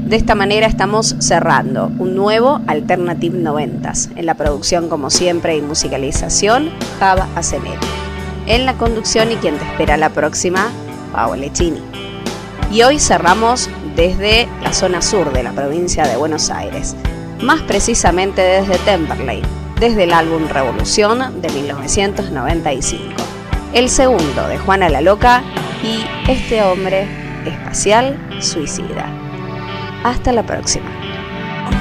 De esta manera estamos cerrando un nuevo Alternative 90s. En la producción, como siempre, y musicalización, Java Azeneti. En la conducción y quien te espera la próxima, Paola Lecchini. Y hoy cerramos desde la zona sur de la provincia de Buenos Aires, más precisamente desde Temperley, desde el álbum Revolución de 1995. El segundo de Juana la Loca y Este hombre espacial suicida. Hasta la próxima.